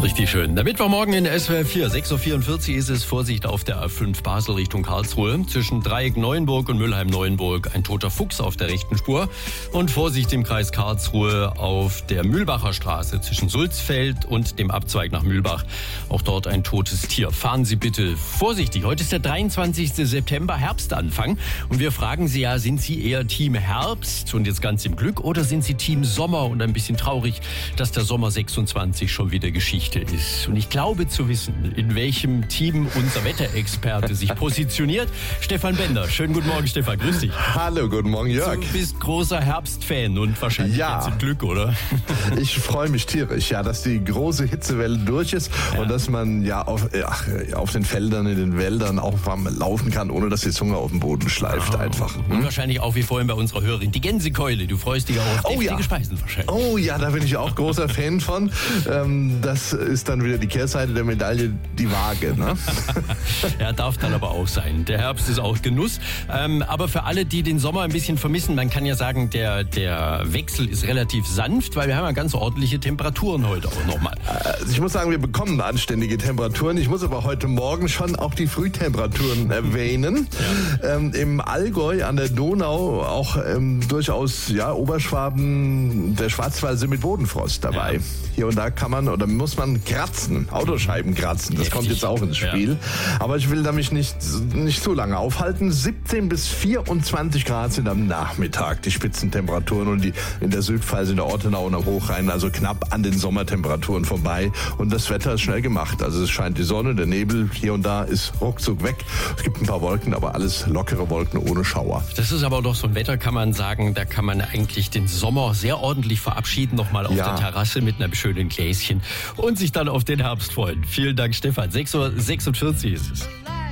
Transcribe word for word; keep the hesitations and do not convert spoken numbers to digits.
Richtig schön. Der Mittwochmorgen in S W R vier, sechs Uhr vierundvierzig ist es. Vorsicht auf der A fünf Basel Richtung Karlsruhe. Zwischen Dreieck Neuenburg und Mülheim-Neuenburg ein toter Fuchs auf der rechten Spur. Und Vorsicht im Kreis Karlsruhe auf der Mühlbacher Straße zwischen Sulzfeld und dem Abzweig nach Mühlbach. Auch dort ein totes Tier. Fahren Sie bitte vorsichtig. Heute ist der dreiundzwanzigste September, Herbstanfang. Und wir fragen Sie ja, sind Sie eher Team Herbst und jetzt ganz im Glück oder sind Sie Team Sommer und ein bisschen traurig, dass der Sommer sechsundzwanzig schon wieder Geschichte ist? Und ich glaube zu wissen, in welchem Team unser Wetterexperte sich positioniert. Stefan Bender. Schönen guten Morgen, Stefan. Grüß dich. Hallo, guten Morgen, Jörg. Du bist großer Herbstfan und wahrscheinlich ja. jetzt im Glück, oder? Ich freue mich tierisch, ja, dass die große Hitzewelle durch ist ja. und dass man ja auf, ach, auf den Feldern, in den Wäldern auch warm laufen kann, ohne dass die Zunge auf den Boden schleift, oh. einfach. Hm? Und wahrscheinlich auch wie vorhin bei unserer Hörerin, die Gänsekeule. Du freust dich auch auf oh, deftige ja. Speisen wahrscheinlich. Oh ja, da bin ich auch großer Fan von. Ähm, das ist dann wieder die Kehrseite der Medaille, die Waage. Ne? Ja, darf dann aber auch sein. Der Herbst ist auch Genuss. Ähm, aber für alle, die den Sommer ein bisschen vermissen, man kann ja sagen, der, der Wechsel ist relativ sanft, weil wir haben ja ganz ordentliche Temperaturen heute auch nochmal. Also ich muss sagen, wir bekommen anständige Temperaturen. Ich muss aber heute Morgen schon auch die Frühtemperaturen erwähnen. Ja. Ähm, Im Allgäu an der Donau auch ähm, durchaus ja, Oberschwaben, der Schwarzwald sind mit Bodenfrost dabei. Ja. Hier und da kann man oder muss man kratzen, Autoscheiben kratzen. Das Heftig. Kommt jetzt auch ins Spiel. Ja. Aber ich will da mich nicht, nicht so lange aufhalten. siebzehn bis vierundzwanzig Grad sind am Nachmittag die Spitzentemperaturen und die in der Südpfalz, in der Ortenau und am Hochrhein, also knapp an den Sommertemperaturen vorbei. Und das Wetter ist schnell gemacht. Also es scheint die Sonne, der Nebel hier und da ist ruckzuck weg. Es gibt ein paar Wolken, aber alles lockere Wolken ohne Schauer. Das ist aber doch so ein Wetter, kann man sagen, da kann man eigentlich den Sommer sehr ordentlich verabschieden, nochmal auf ja. der Terrasse mit einem schönen Gläschen und sich dann auf den Herbst freuen. Vielen Dank, Stefan. sechs Uhr sechsundvierzig ist es.